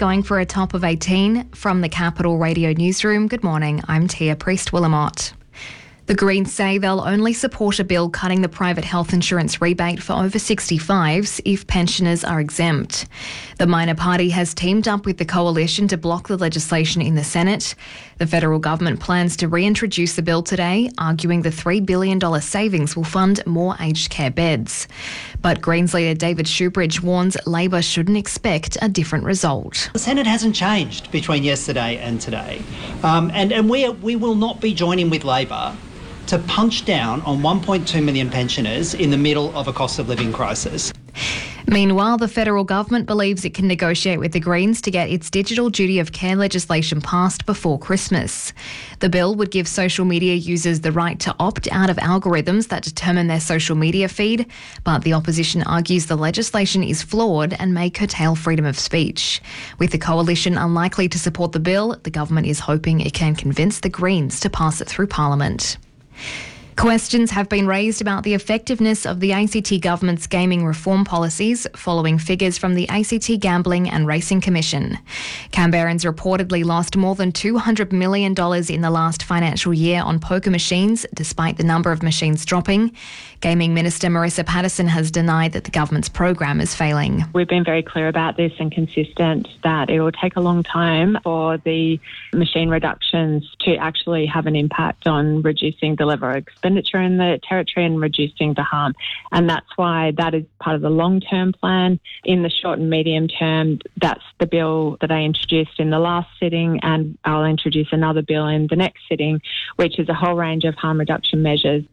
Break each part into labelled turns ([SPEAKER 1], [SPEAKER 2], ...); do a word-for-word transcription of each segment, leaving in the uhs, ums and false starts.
[SPEAKER 1] going for a top of eighteen. From the Capital Radio Newsroom, good morning, I'm Tia Priest-Willamott. The Greens say they'll only support a bill cutting the private health insurance rebate for over sixty-fives if pensioners are exempt. The minor party has teamed up with the coalition to block the legislation in the Senate. The federal government plans to reintroduce the bill today, arguing the three billion dollars savings will fund more aged care beds. But Greens leader David Shoebridge warns Labor shouldn't expect a different result.
[SPEAKER 2] The Senate hasn't changed between yesterday and today, um, and, and we, we will not be joining with Labor to punch down on one point two million pensioners in the middle of a cost of living crisis.
[SPEAKER 1] Meanwhile, the federal government believes it can negotiate with the Greens to get its digital duty of care legislation passed before Christmas. The bill would give social media users the right to opt out of algorithms that determine their social media feed, but the opposition argues the legislation is flawed and may curtail freedom of speech. With the coalition unlikely to support the bill, the government is hoping it can convince the Greens to pass it through Parliament. Questions have been raised about the effectiveness of the A C T government's gaming reform policies following figures from the A C T Gambling and Racing Commission. Canberrans reportedly lost more than two hundred million dollars in the last financial year on poker machines, despite the number of machines dropping. Gaming Minister Marissa Patterson has denied that the government's program is failing.
[SPEAKER 3] We've been very clear about this and consistent that it will take a long time for the machine reductions to actually have an impact on reducing the level of expenditure in the territory and reducing the harm. And that's why that is part of the long-term plan. In the short and medium term, that's the bill that I introduced in the last sitting, and I'll introduce another bill in the next sitting, which is a whole range of harm reduction measures.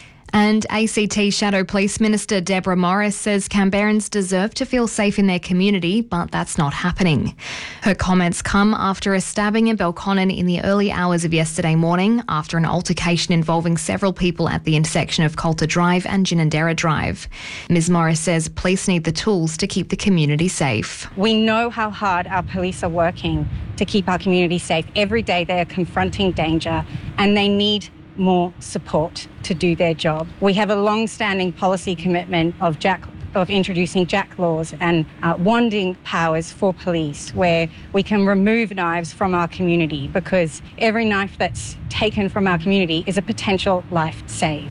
[SPEAKER 1] And A C T Shadow Police Minister Deborah Morris says Canberrans deserve to feel safe in their community, but that's not happening. Her comments come after a stabbing in Belconnen in the early hours of yesterday morning after an altercation involving several people at the intersection of Coulter Drive and Ginninderra Drive. Miz Morris says police need the tools to keep the community safe.
[SPEAKER 4] We know how hard our police are working to keep our community safe. Every day they are confronting danger and they need more support to do their job. We have a long-standing policy commitment of jack of introducing jack laws and uh, wanding powers for police, where we can remove knives from our community, because every knife that's taken from our community is a potential life saved.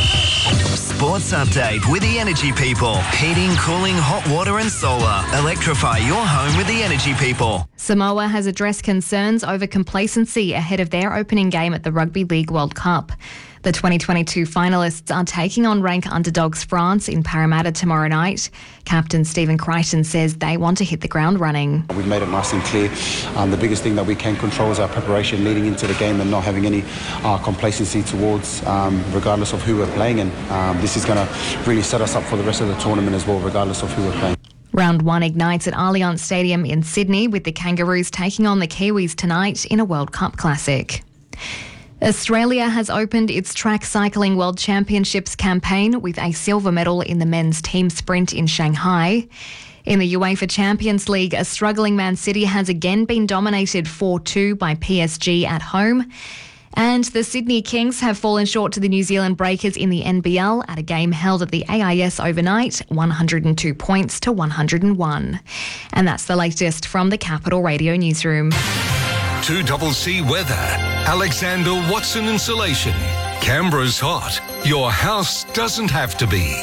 [SPEAKER 5] Sports update with the Energy People. Heating, cooling, hot water and solar. Electrify your home with the Energy People.
[SPEAKER 1] Samoa has addressed concerns over complacency ahead of their opening game at the Rugby League World Cup. The twenty twenty-two finalists are taking on rank underdogs France in Parramatta tomorrow night. Captain Stephen Crichton says they want to hit the ground running.
[SPEAKER 6] We've made it nice and clear. Um, the biggest thing that we can control is our preparation leading into the game and not having any uh, complacency towards, um, regardless of who we're playing. And um, this is going to really set us up for the rest of the tournament as well, regardless of who we're playing.
[SPEAKER 1] Round one ignites at Allianz Stadium in Sydney, with the Kangaroos taking on the Kiwis tonight in a World Cup Classic. Australia has opened its Track Cycling World Championships campaign with a silver medal in the men's team sprint in Shanghai. In the UEFA Champions League, a struggling Man City has again been dominated four two by P S G at home. And the Sydney Kings have fallen short to the New Zealand Breakers in the N B L at a game held at the A I S overnight, one hundred two points to one hundred one. And that's the latest from the Capital Radio Newsroom.
[SPEAKER 7] two C weather. Alexander Watson Insulation. Canberra's hot. Your house doesn't have to be.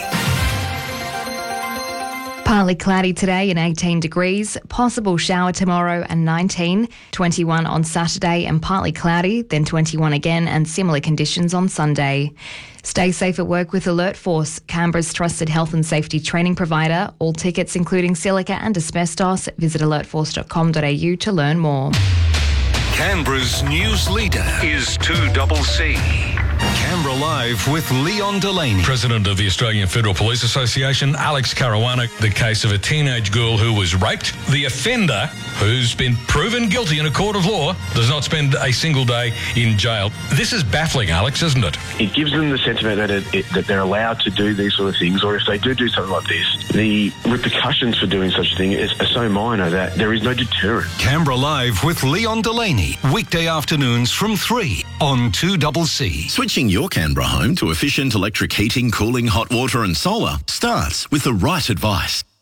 [SPEAKER 1] Partly cloudy today and eighteen degrees. Possible shower tomorrow and nineteen. twenty-one on Saturday and partly cloudy, then twenty-one again, and similar conditions on Sunday. Stay safe at work with Alert Force, Canberra's trusted health and safety training provider. All tickets, including silica and asbestos, visit alert force dot com dot a u to learn more.
[SPEAKER 7] Canberra's news leader is two C. Canberra Live with Leon Delaney.
[SPEAKER 8] President of the Australian Federal Police Association, Alex Caruana, the case of a teenage girl who was raped. The offender, who's been proven guilty in a court of law, does not spend a single day in jail. This is baffling, Alex, isn't it?
[SPEAKER 9] It gives them the sentiment that, it, it, that they're allowed to do these sort of things, or if they do do something like this, the repercussions for doing such a thing is, are so minor that there is no deterrent.
[SPEAKER 7] Canberra Live with Leon Delaney, weekday afternoons from three on two C.
[SPEAKER 10] Switching your Canberra home to efficient electric heating, cooling, hot water and solar starts with the right advice.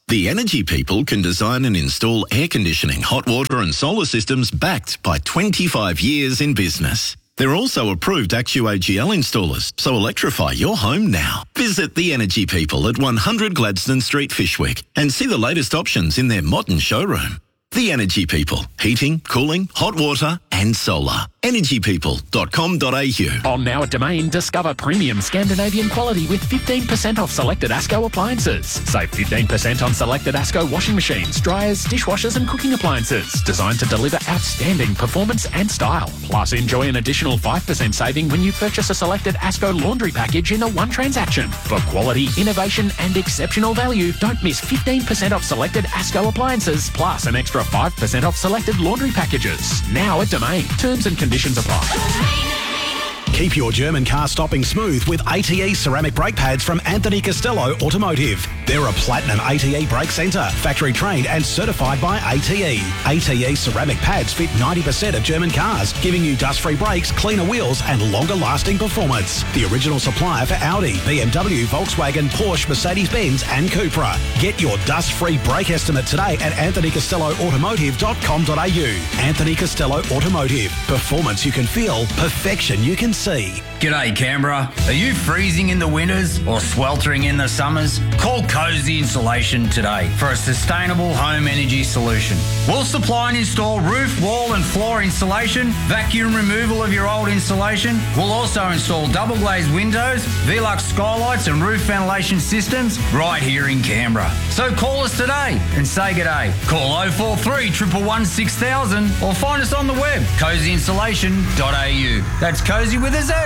[SPEAKER 10] The Energy People can design and install air conditioning, hot water and solar systems backed by twenty-five years in business. They're also approved A Q A G L installers, so electrify your home now. Visit The Energy People at one hundred Gladstone Street, Fyshwick, and see the latest options in their modern showroom. The Energy People. Heating, cooling, hot water and solar. energy people dot com dot a u.
[SPEAKER 11] On now at Domain, discover premium Scandinavian quality with fifteen percent off selected ASCO appliances. Save fifteen percent on selected ASCO washing machines, dryers, dishwashers and cooking appliances. Designed to deliver outstanding performance and style. Plus, enjoy an additional five percent saving when you purchase a selected ASCO laundry package in a one transaction. For quality, innovation and exceptional value, don't miss fifteen percent off selected ASCO appliances, plus an extra five percent off selected laundry packages. Now at Domain. Terms and conditions apply.
[SPEAKER 12] Keep your German car stopping smooth with A T E ceramic brake pads from Anthony Costello Automotive. They're a platinum A T E brake centre, factory trained and certified by A T E. A T E ceramic pads fit ninety percent of German cars, giving you dust-free brakes, cleaner wheels and longer-lasting performance. The original supplier for Audi, B M W, Volkswagen, Porsche, Mercedes-Benz and Cupra. Get your dust-free brake estimate today at anthony costello automotive dot com dot a u. Anthony Costello Automotive. Performance you can feel, perfection you can see.
[SPEAKER 13] G'day Canberra. Are you freezing in the winters or sweltering in the summers? Call Cozy Insulation today for a sustainable home energy solution. We'll supply and install roof, wall and floor insulation, vacuum removal of your old insulation. We'll also install double glazed windows, Velux skylights and roof ventilation systems right here in Canberra. So call us today and say g'day. Call oh four three, one one one, six thousand or find us on the web, cozy insulation dot a u. That's Cozy with a Z.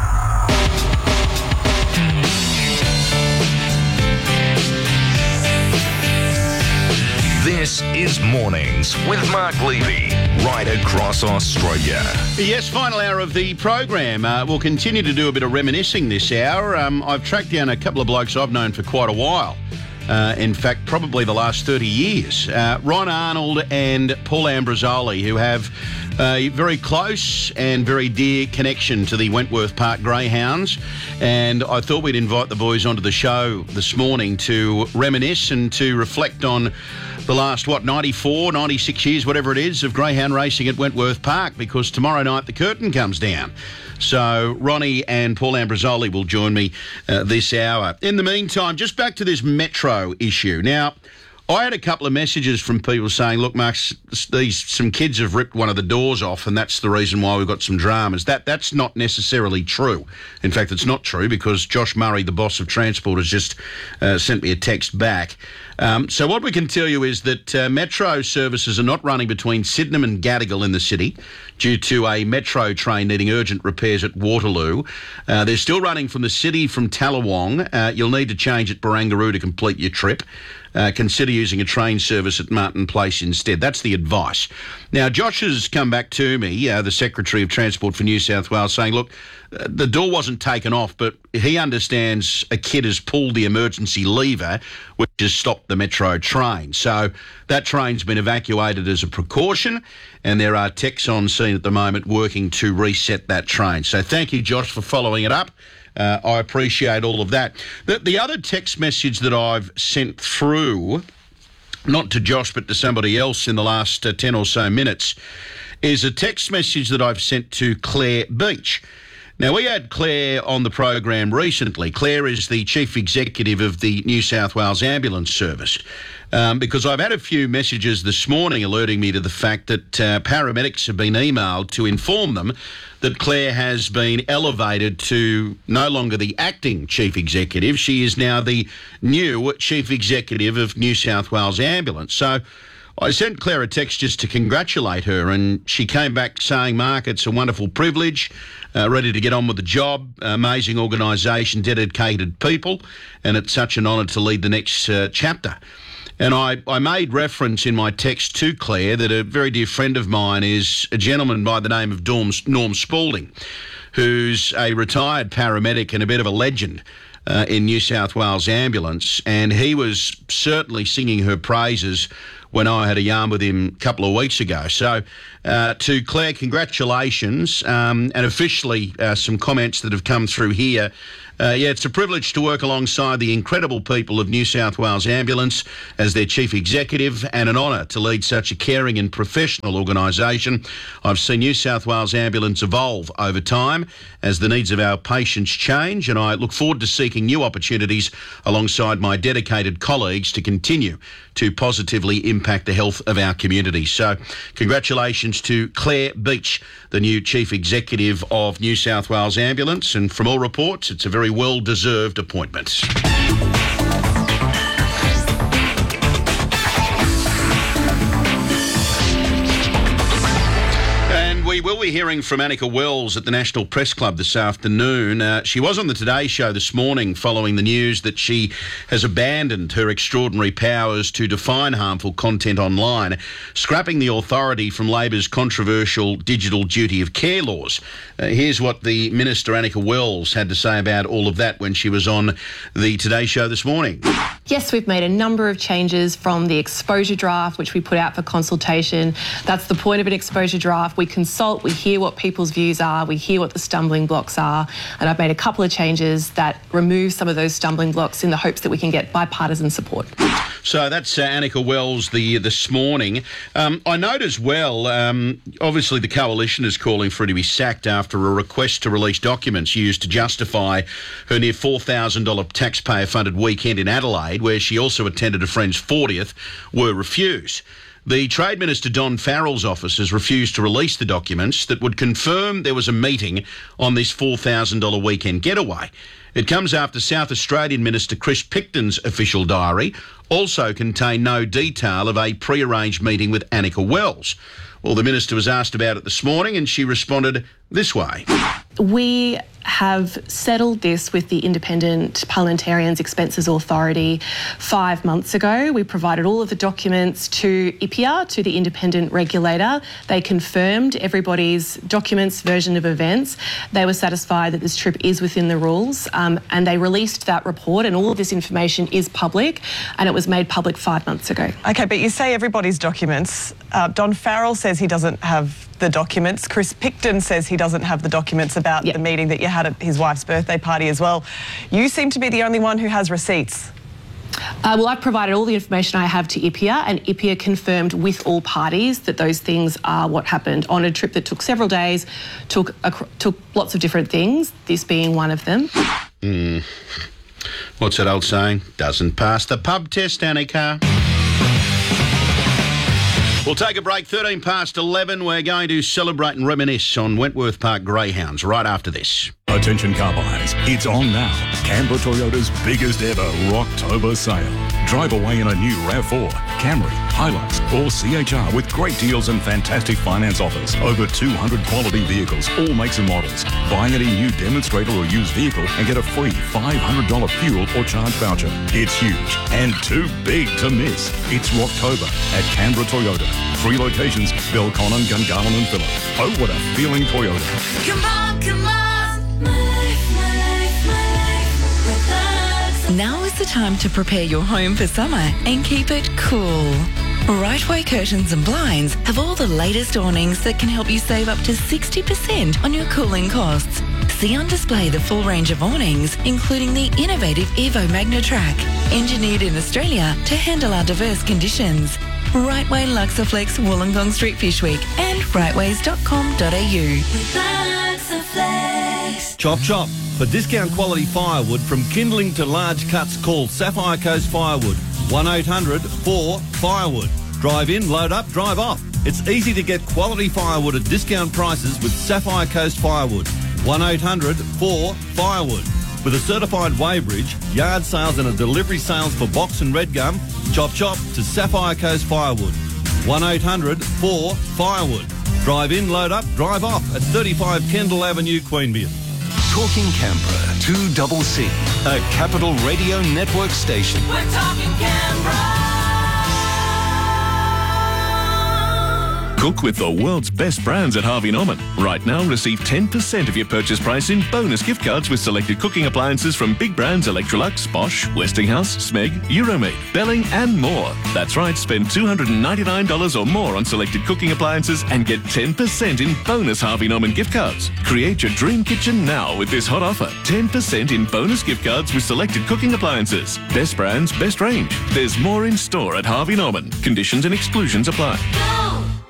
[SPEAKER 7] This is Mornings with Mark Levy, right across Australia.
[SPEAKER 14] Yes, final hour of the program. Uh, we'll continue to do a bit of reminiscing this hour. Um, I've tracked down a couple of blokes I've known for quite a while. Uh, in fact, probably the last thirty years. Uh, Ron Arnold and Paul Ambrosoli, who have a very close and very dear connection to the Wentworth Park Greyhounds. And I thought we'd invite the boys onto the show this morning to reminisce and to reflect on the last, what, ninety-four, ninety-six years, whatever it is, of greyhound racing at Wentworth Park, because tomorrow night the curtain comes down. So Ronnie and Paul Ambrosoli will join me uh, this hour. In the meantime, just back to this Metro issue. Now, I had a couple of messages from people saying, look, Mark, these some kids have ripped one of the doors off and that's the reason why we've got some dramas. That That's not necessarily true. In fact, it's not true because Josh Murray, the boss of Transport, has just uh, sent me a text back. Um, so what we can tell you is that uh, Metro services are not running between Sydenham and Gadigal in the city due to a Metro train needing urgent repairs at Waterloo. Uh, they're still running from the city from Tallawong. Uh, you'll need to change at Barangaroo to complete your trip. Uh, consider using a train service at Martin Place instead. That's the advice. Now, Josh has come back to me, uh, the Secretary of Transport for New South Wales, saying, look, uh, the door wasn't taken off, but he understands a kid has pulled the emergency lever, which has stopped the Metro train. So that train's been evacuated as a precaution, and there are techs on scene at the moment working to reset that train. So thank you, Josh, for following it up. Uh, I appreciate all of that. The, the other text message that I've sent through, not to Josh but to somebody else in the last uh, ten or so minutes, is a text message that I've sent to Claire Beach. Now, we had Claire on the program recently. Claire is the Chief Executive of the New South Wales Ambulance Service. Um, because I've had a few messages this morning alerting me to the fact that uh, paramedics have been emailed to inform them that Claire has been elevated to no longer the acting Chief Executive. She is now the new Chief Executive of New South Wales Ambulance. So I sent Claire a text just to congratulate her, and she came back saying, Mark, it's a wonderful privilege, uh, ready to get on with the job, amazing organisation, dedicated people, and it's such an honour to lead the next uh, chapter. And I, I made reference in my text to Claire that a very dear friend of mine is a gentleman by the name of Norm, Norm Spalding, who's a retired paramedic and a bit of a legend uh, in New South Wales Ambulance. And he was certainly singing her praises when I had a yarn with him a couple of weeks ago. So uh, to Claire, congratulations. Um, and officially uh, some comments that have come through here Uh, yeah, it's a privilege to work alongside the incredible people of New South Wales Ambulance as their chief executive, and an honour to lead such a caring and professional organisation. I've seen New South Wales Ambulance evolve over time as the needs of our patients change, and I look forward to seeking new opportunities alongside my dedicated colleagues to continue to positively impact the health of our community. So congratulations to Claire Beach, the new Chief Executive of New South Wales Ambulance, and from all reports, it's a very well-deserved appointment. We will be hearing from Annika Wells at the National Press Club this afternoon. Uh, she was on the Today Show this morning following the news that she has abandoned her extraordinary powers to define harmful content online, scrapping the authority from Labor's controversial digital duty of care laws. Uh, here's what the Minister, Annika Wells, had to say about all of that when she was on the Today Show this morning.
[SPEAKER 15] Yes, we've made a number of changes from the exposure draft, which we put out for consultation. That's the point of an exposure draft. We consult, we hear what people's views are, we hear what the stumbling blocks are, and I've made a couple of changes that remove some of those stumbling blocks in the hopes that we can get bipartisan support.
[SPEAKER 14] So that's uh, Annika Wells the, this morning. Um, I note as well, um, obviously the Coalition is calling for her to be sacked after a request to release documents used to justify her near four thousand dollars taxpayer-funded weekend in Adelaide, where she also attended a friend's fortieth, were refused. The Trade Minister, Don Farrell's office, has refused to release the documents that would confirm there was a meeting on this four thousand dollars weekend getaway. It comes after South Australian Minister Chris Picton's official diary also contained no detail of a pre-arranged meeting with Annika Wells. Well, the Minister was asked about it this morning and she responded this way.
[SPEAKER 15] We have settled this with the Independent Parliamentarians Expenses Authority five months ago. We provided all of the documents to I P I A, to the independent regulator. They confirmed everybody's documents, version of events. They were satisfied that this trip is within the rules, um, and they released that report, and all of this information is public, and it was made public five months ago.
[SPEAKER 16] Okay, but you say everybody's documents. Uh, Don Farrell says he doesn't have the documents. Chris Picton says he doesn't have the documents about yep. the meeting that you had at his wife's birthday party as well. You seem to be the only one who has receipts.
[SPEAKER 15] Uh, well, I've provided all the information I have to I P I A, and I P I A confirmed with all parties that those things are what happened on a trip that took several days, took, a, took lots of different things, this being one of them.
[SPEAKER 14] Mm. What's that old saying? Doesn't pass the pub test, Annika. We'll take a break. thirteen past eleven. We're going to celebrate and reminisce on Wentworth Park Greyhounds right after this.
[SPEAKER 17] Attention car buyers, it's on now. Canberra Toyota's biggest ever Rocktober sale. Drive away in a new RAV four, Camry, Hilux or C H R with great deals and fantastic finance offers. Over two hundred quality vehicles, all makes and models. Buy any new demonstrator or used vehicle and get a free five hundred dollars fuel or charge voucher. It's huge and too big to miss. It's Rocktober at Canberra Toyota. Three locations, Belconnen, Gungahlin and Phillip. Oh, what a feeling Toyota.
[SPEAKER 18] Come on, come on. My life, my life, my life. Relax.
[SPEAKER 19] Now is the time to prepare your home for summer and keep it cool. Rightway Curtains and Blinds have all the latest awnings that can help you save up to sixty percent on your cooling costs. See on display the full range of awnings, including the innovative Evo MagnaTrack, engineered in Australia to handle our diverse conditions. Rightway Luxaflex Wollongong Street Fish Week and rightways dot com dot a u.
[SPEAKER 20] Chop Chop. For discount quality firewood from kindling to large cuts, call Sapphire Coast Firewood. one eight hundred four firewood. Drive in, load up, drive off. It's easy to get quality firewood at discount prices with Sapphire Coast Firewood. one eight hundred four firewood. With a certified weighbridge, yard sales and a delivery sales for box and red gum, Chop Chop to Sapphire Coast Firewood. one eight hundred four firewood. Drive in, load up, drive off at thirty-five Kendall Avenue, Queanbeyan.
[SPEAKER 7] Talking Canberra, two double C, a Capital Radio Network station.
[SPEAKER 18] We're talking Canberra.
[SPEAKER 17] Cook with the world's best brands at Harvey Norman. Right now, receive ten percent of your purchase price in bonus gift cards with selected cooking appliances from big brands Electrolux, Bosch, Westinghouse, Smeg, Euromaid, Belling and more. That's right, spend two hundred ninety-nine dollars or more on selected cooking appliances and get ten percent in bonus Harvey Norman gift cards. Create your dream kitchen now with this hot offer. ten percent in bonus gift cards with selected cooking appliances. Best brands, best range. There's more in store at Harvey Norman. Conditions and exclusions apply.